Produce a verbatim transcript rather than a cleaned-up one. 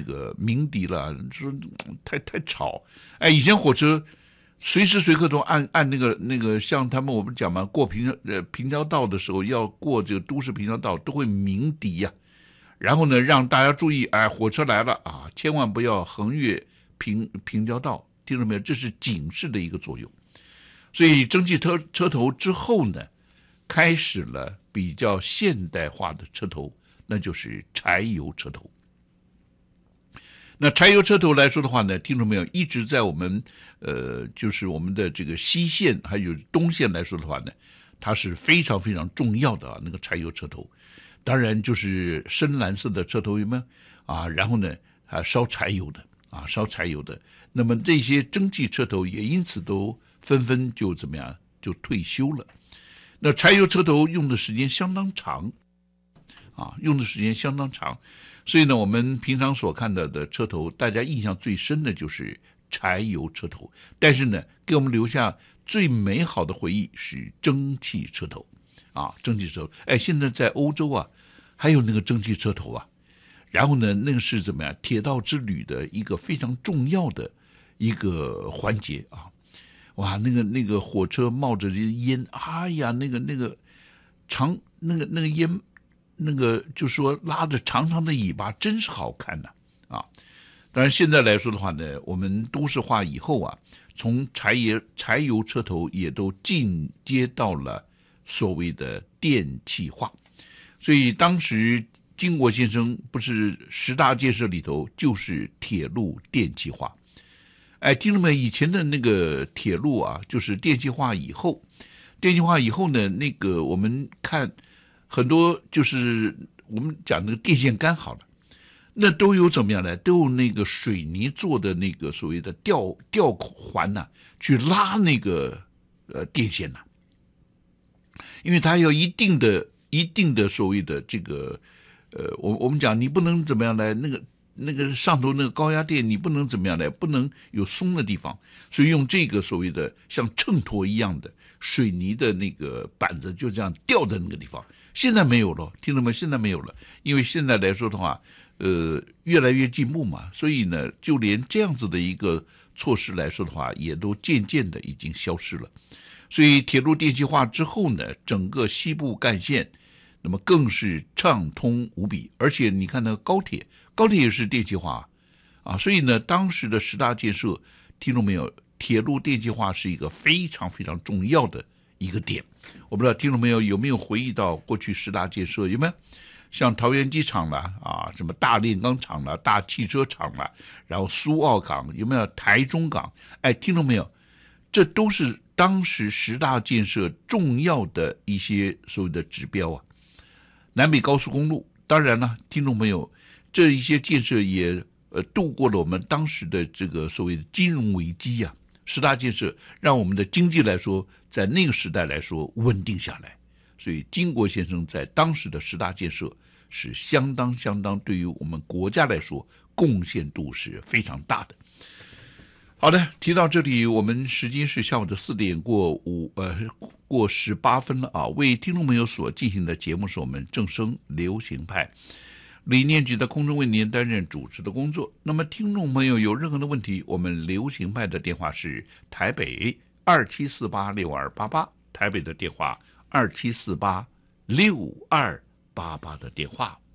个鸣笛了，说太太吵。哎，以前火车随时随刻都按按那个那个，像他们我们讲嘛，过平呃平交道的时候，要过这个都市平交道都会鸣笛呀、啊。然后呢，让大家注意，哎，火车来了啊，千万不要横越平平交道，听到没有？这是警示的一个作用。所以蒸汽车车头之后呢，开始了比较现代化的车头，那就是柴油车头。那柴油车头来说的话呢，听众朋友一直在我们呃，就是我们的这个西线还有东线来说的话呢，它是非常非常重要的啊，那个柴油车头。当然就是深蓝色的车头有没有啊？然后呢，啊烧柴油的啊，烧柴油的。那么这些蒸汽车头也因此都纷纷就怎么样，就退休了。那柴油车头用的时间相当长啊，用的时间相当长。所以呢，我们平常所看到的车头，大家印象最深的就是柴油车头。但是呢，给我们留下最美好的回忆是蒸汽车头。啊，蒸汽车头，哎，现在在欧洲啊，还有那个蒸汽车头啊，然后呢，那个是怎么样？铁道之旅的一个非常重要的一个环节啊！哇，那个那个火车冒着烟，哎呀，那个那个长那个那个烟，那个就说拉着长长的尾巴，真是好看呐啊！当然现在来说的话呢，我们都市化以后啊，从柴油柴油车头也都进阶到了所谓的电气化，所以当时经国先生不是十大建设里头就是铁路电气化。哎，听众们，以前的那个铁路啊，就是电气化以后，电气化以后呢，那个我们看很多就是我们讲那个电线杆好了，那都有怎么样呢？都有那个水泥做的那个所谓的吊吊环呐、啊，去拉那个呃电线呐、啊。因为它有一定的、一定的所谓的这个，呃，我我们讲你不能怎么样来，那个那个上头那个高压电你不能怎么样来，不能有松的地方，所以用这个所谓的像秤砣一样的水泥的那个板子就这样吊在那个地方。现在没有了，听懂吗？现在没有了，因为现在来说的话，呃，越来越进步嘛，所以呢，就连这样子的一个措施来说的话，也都渐渐的已经消失了。所以铁路电气化之后呢，整个西部干线那么更是畅通无比。而且你看那个高铁，高铁也是电气化啊，所以呢，当时的十大建设，听众没有？铁路电气化是一个非常非常重要的一个点。我不知道听众朋友有没有回忆到过去十大建设有没有？像桃园机场啦啊，什么大炼钢厂啦、大汽车厂啦，然后苏澳港有没有？台中港？哎，听众没有？这都是当时十大建设重要的一些所谓的指标啊。南北高速公路，当然了，听众朋友，这一些建设也呃度过了我们当时的这个所谓的金融危机啊。十大建设让我们的经济来说，在那个时代来说稳定下来，所以经国先生在当时的十大建设是相当相当对于我们国家来说贡献度是非常大的。好的，提到这里，我们时间是下午的四点过五呃过十八分了啊。为听众朋友所进行的节目是我们正声流行派，李念举在空中为您担任主持的工作。那么听众朋友有任何的问题，我们流行派的电话是台北二七四八六二八八，台北的电话二七四八六二八八的电话。